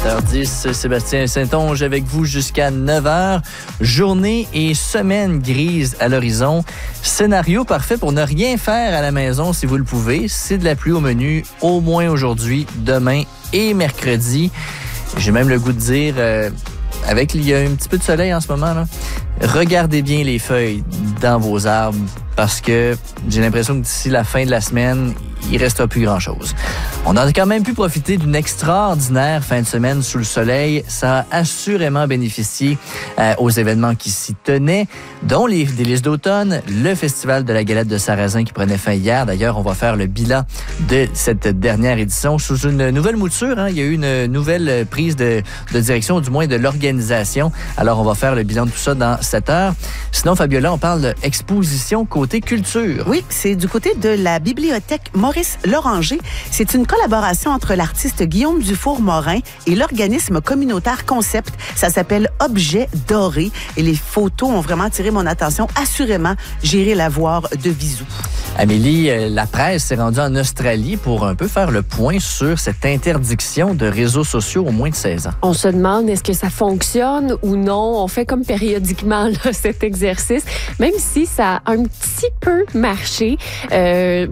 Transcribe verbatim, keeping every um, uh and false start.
sept heures dix, Sébastien Saint-Onge avec vous jusqu'à neuf heures. Journée et semaine grise à l'horizon. Scénario parfait pour ne rien faire à la maison si vous le pouvez. C'est de la pluie au menu, au moins aujourd'hui, demain et mercredi. J'ai même le goût de dire, euh, avec il y a un petit peu de soleil en ce moment, là, regardez bien les feuilles dans vos arbres parce que j'ai l'impression que d'ici la fin de la semaine, il ne restera plus grand-chose. On a quand même pu profiter d'une extraordinaire fin de semaine sous le soleil. Ça a assurément bénéficié euh, aux événements qui s'y tenaient, dont les Délices d'automne, le Festival de la galette de sarrasin qui prenait fin hier. D'ailleurs, on va faire le bilan de cette dernière édition sous une nouvelle mouture. Hein. Il y a eu une nouvelle prise de, de direction, du moins de l'organisation. Alors, on va faire le bilan de tout ça dans sept heures. Sinon, Fabiola, on parle d'exposition côté culture. Oui, c'est du côté de la bibliothèque Maurice Loranger. C'est une collaboration entre l'artiste Guillaume Dufour-Morin et l'organisme communautaire Concept. Ça s'appelle Objet doré et les photos ont vraiment attiré mon attention. Assurément, j'irai la voir de visu. Amélie, la presse s'est rendue en Australie pour un peu faire le point sur cette interdiction de réseaux sociaux aux moins de seize ans. On se demande est-ce que ça fonctionne ou non. On fait comme périodiquement là, cet exercice, même si ça a un petit peu marché. Euh,